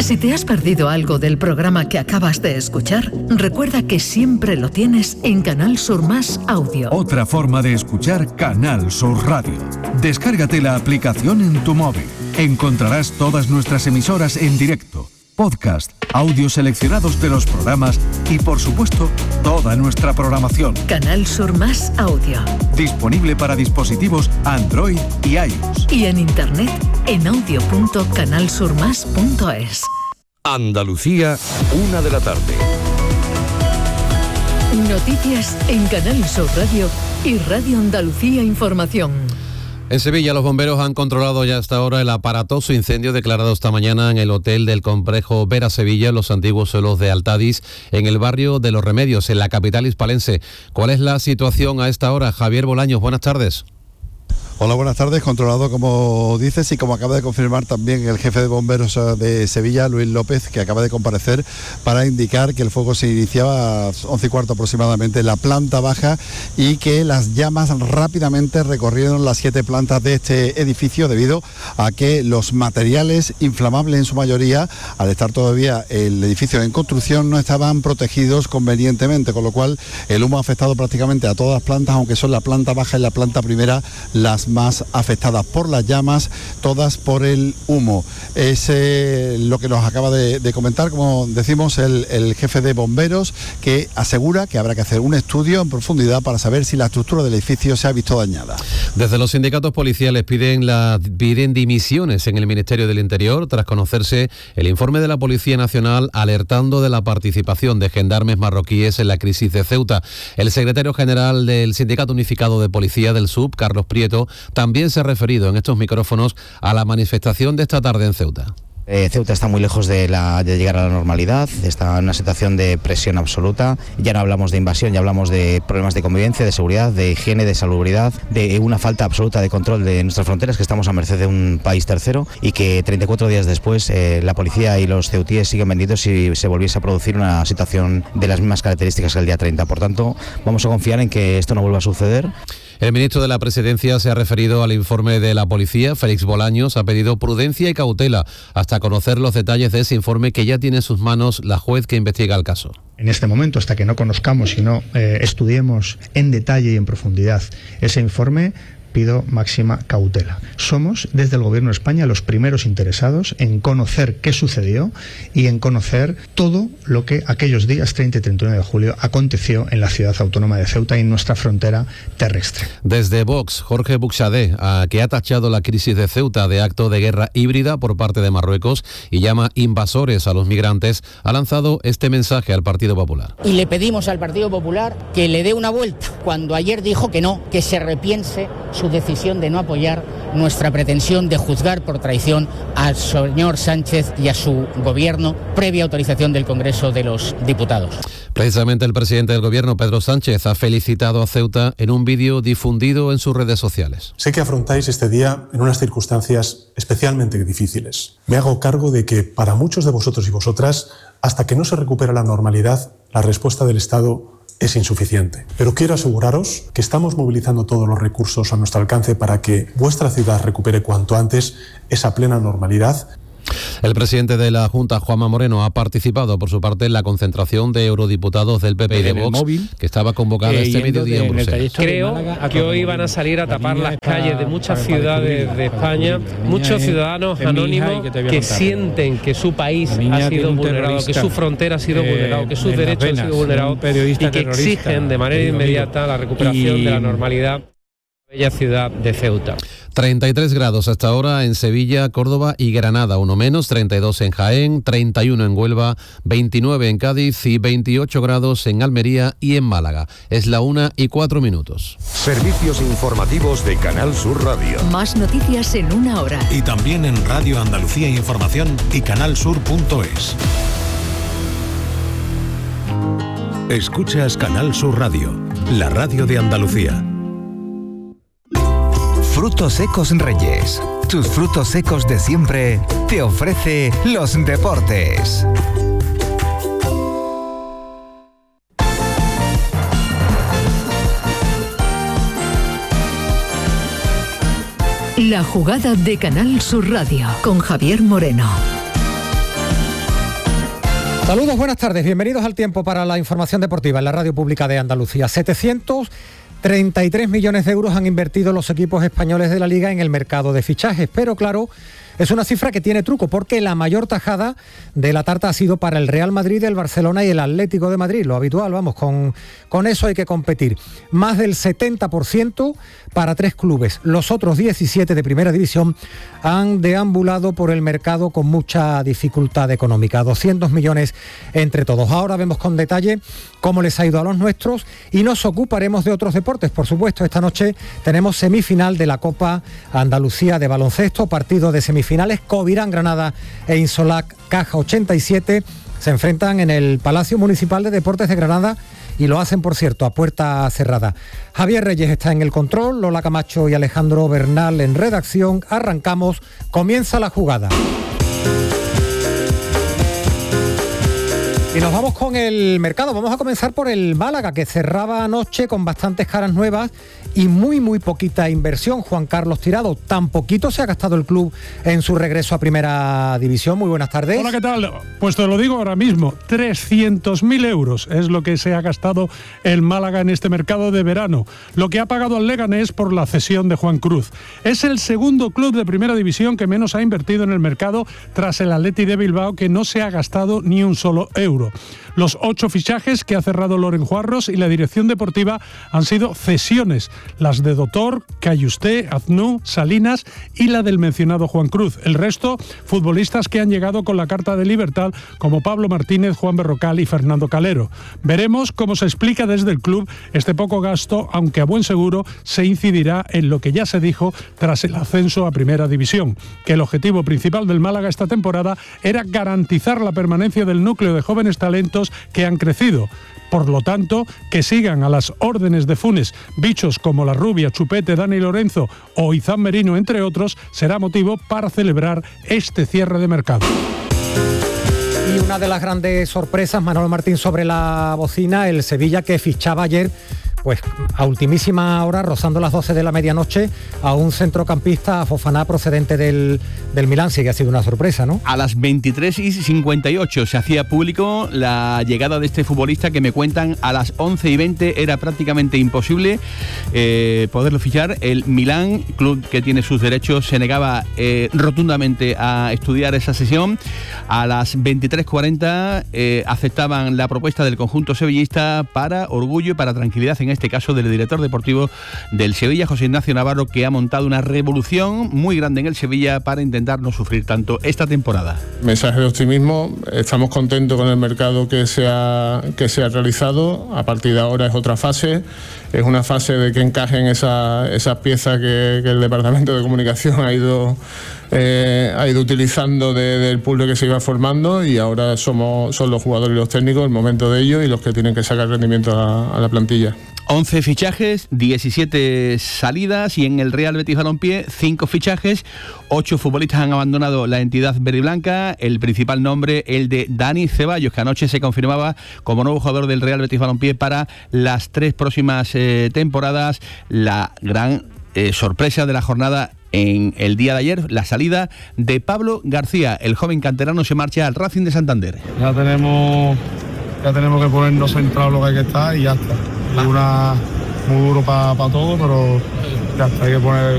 Si te has perdido algo del programa que acabas de escuchar, recuerda que siempre lo tienes en Canal Sur Más Audio. Otra forma de escuchar Canal Sur Radio. Descárgate la aplicación en tu móvil. Encontrarás todas nuestras emisoras en directo, podcast, audios seleccionados de los programas y, por supuesto, toda nuestra programación. Canal Sur Más Audio. Disponible para dispositivos Android y iOS. Y en internet en audio.canalsurmas.es. Andalucía, 1 de la tarde. Noticias en Canal Sur Radio y Radio Andalucía Información. En Sevilla, los bomberos han controlado ya hasta ahora el aparatoso incendio declarado esta mañana en el hotel del complejo Vera Sevilla, en los antiguos suelos de Altadis, en el barrio de Los Remedios, en la capital hispalense. ¿Cuál es la situación a esta hora? Javier Bolaños, buenas tardes. Hola, buenas tardes. Controlado, como dices, y como acaba de confirmar también el jefe de bomberos de Sevilla, Luis López, que acaba de comparecer para indicar que el fuego se iniciaba a 11:15 aproximadamente en la planta baja y que las llamas rápidamente recorrieron las 7 plantas de este edificio debido a que los materiales inflamables en su mayoría, al estar todavía el edificio en construcción, no estaban protegidos convenientemente, con lo cual el humo ha afectado prácticamente a todas las plantas, aunque son la planta baja y la planta primera las más afectadas por las llamas, todas por el humo. Es lo que nos acaba de comentar, como decimos, el jefe de bomberos, que asegura que habrá que hacer un estudio en profundidad para saber si la estructura del edificio se ha visto dañada. Desde los sindicatos policiales piden dimisiones en el Ministerio del Interior tras conocerse el informe de la Policía Nacional alertando de la participación de gendarmes marroquíes en la crisis de Ceuta. El secretario general del Sindicato Unificado de Policía del SUB, Carlos Prieto, también se ha referido en estos micrófonos a la manifestación de esta tarde en Ceuta. Ceuta está muy lejos de llegar a la normalidad, está en una situación de presión absoluta. Ya no hablamos de invasión, ya hablamos de problemas de convivencia, de seguridad, de higiene, de salubridad, de una falta absoluta de control de nuestras fronteras, que estamos a merced de un país tercero y que 34 días después la policía y los ceutíes siguen vendidos si se volviese a producir una situación de las mismas características que el día 30. Por tanto, vamos a confiar en que esto no vuelva a suceder. El ministro de la Presidencia se ha referido al informe de la policía. Félix Bolaños ha pedido prudencia y cautela hasta conocer los detalles de ese informe que ya tiene en sus manos la juez que investiga el caso. En este momento, hasta que no conozcamos y no estudiemos en detalle y en profundidad ese informe, pido máxima cautela. Somos, desde el Gobierno de España, los primeros interesados en conocer qué sucedió y en conocer todo lo que aquellos días 30 y 31 de julio aconteció en la ciudad autónoma de Ceuta y en nuestra frontera terrestre. Desde Vox, Jorge Buxadé, que ha tachado la crisis de Ceuta de acto de guerra híbrida por parte de Marruecos y llama invasores a los migrantes, ha lanzado este mensaje al Partido Popular. Y le pedimos al Partido Popular que le dé una vuelta, cuando ayer dijo que no, que se repiense su decisión de no apoyar nuestra pretensión de juzgar por traición al señor Sánchez y a su gobierno previa autorización del Congreso de los Diputados. Precisamente el presidente del gobierno, Pedro Sánchez, ha felicitado a Ceuta en un vídeo difundido en sus redes sociales. Sé que afrontáis este día en unas circunstancias especialmente difíciles. Me hago cargo de que para muchos de vosotros y vosotras, hasta que no se recupera la normalidad, la respuesta del Estado es insuficiente. Pero quiero aseguraros que estamos movilizando todos los recursos a nuestro alcance para que vuestra ciudad recupere cuanto antes esa plena normalidad. El presidente de la Junta, Juanma Moreno, ha participado por su parte en la concentración de eurodiputados del PP y de Vox, que estaba convocada este mediodía en Bruselas. Creo que hoy van a salir a tapar las calles de muchas ciudades de España, muchos ciudadanos anónimos que sienten que su país ha sido vulnerado, que su frontera ha sido vulnerada, que sus derechos han sido vulnerados y que exigen de manera inmediata la recuperación de la normalidad en la bella ciudad de Ceuta. 33 grados hasta ahora en Sevilla, Córdoba y Granada, uno menos, 32 en Jaén, 31 en Huelva, 29 en Cádiz y 28 grados en Almería y en Málaga. Es la 1:04. Servicios informativos de Canal Sur Radio. Más noticias en una hora. Y también en Radio Andalucía Información y canalsur.es. Escuchas Canal Sur Radio, la radio de Andalucía. Frutos Secos Reyes. Tus frutos secos de siempre te ofrece los deportes. La jugada de Canal Sur Radio con Javier Moreno. Saludos, buenas tardes, bienvenidos al Tiempo para la Información Deportiva en la Radio Pública de Andalucía. 733 millones de euros han invertido los equipos españoles de la Liga en el mercado de fichajes, pero claro, es una cifra que tiene truco porque la mayor tajada de la tarta ha sido para el Real Madrid, el Barcelona y el Atlético de Madrid. Lo habitual, vamos, con eso hay que competir. Más del 70% para 3 clubes. Los otros 17 de Primera División han deambulado por el mercado con mucha dificultad económica. 200 millones entre todos. Ahora vemos con detalle cómo les ha ido a los nuestros y nos ocuparemos de otros deportes. Por supuesto, esta noche tenemos semifinal de la Copa Andalucía de baloncesto, partido de semifinales. Covirán Granada e Insolac Caja 87 se enfrentan en el Palacio Municipal de Deportes de Granada y lo hacen, por cierto, a puerta cerrada. Javier Reyes está en el control, Lola Camacho y Alejandro Bernal en redacción. Arrancamos, comienza la jugada. Y nos vamos con el mercado. Vamos a comenzar por el Málaga, que cerraba anoche con bastantes caras nuevas y muy poquita inversión. Juan Carlos Tirado, tan poquito se ha gastado el club en su regreso a Primera División. Muy buenas tardes. Hola, ¿qué tal? Pues te lo digo ahora mismo, 300.000 euros es lo que se ha gastado el Málaga en este mercado de verano. Lo que ha pagado al Leganés por la cesión de Juan Cruz. Es el segundo club de Primera División que menos ha invertido en el mercado tras el Athletic de Bilbao, que no se ha gastado ni un solo euro. Los 8 fichajes que ha cerrado Loren Juarros y la dirección deportiva han sido cesiones, las de Dotor, Cayusté, Aznú, Salinas y la del mencionado Juan Cruz. El resto, futbolistas que han llegado con la carta de libertad, como Pablo Martínez, Juan Berrocal y Fernando Calero. Veremos cómo se explica desde el club este poco gasto, aunque a buen seguro se incidirá en lo que ya se dijo tras el ascenso a Primera División, que el objetivo principal del Málaga esta temporada era garantizar la permanencia del núcleo de jóvenes talentos que han crecido. Por lo tanto, que sigan a las órdenes de Funes bichos como La Rubia, Chupete, Dani Lorenzo o Izán Merino, entre otros, será motivo para celebrar este cierre de mercado. Y una de las grandes sorpresas, Manolo Martín sobre la bocina, el Sevilla, que fichaba ayer, pues a ultimísima hora, rozando las 12 de la medianoche, a un centrocampista, a Fofana, procedente del Milán. Sí que ha sido una sorpresa, ¿no? A las 23:58 se hacía público la llegada de este futbolista, que me cuentan a las 11:20 era prácticamente imposible poderlo fichar. El Milán, club que tiene sus derechos, se negaba rotundamente a estudiar esa sesión. A las 23:40 aceptaban la propuesta del conjunto sevillista, para orgullo y para tranquilidad, en este caso del director deportivo del Sevilla, José Ignacio Navarro, que ha montado una revolución muy grande en el Sevilla para intentar no sufrir tanto esta temporada. Mensaje de optimismo, estamos contentos con el mercado que se ha realizado. A partir de ahora es otra fase, es una fase de que encajen esas piezas que el Departamento de Comunicación ha ido utilizando del puzzle que se iba formando, y ahora son los jugadores y los técnicos el momento de ellos y los que tienen que sacar rendimiento a la plantilla. 11 fichajes, 17 salidas, y en el Real Betis Balompié 5 fichajes, 8 futbolistas han abandonado la entidad verde y blanca. El principal nombre, el de Dani Ceballos, que anoche se confirmaba como nuevo jugador del Real Betis Balompié para las 3 próximas temporadas. La gran sorpresa de la jornada en el día de ayer, la salida de Pablo García. El joven canterano se marcha al Racing de Santander. Ya tenemos que ponernos centrados lo que hay que estar y ya está. Muy duro para todo, pero ya está, hay que poner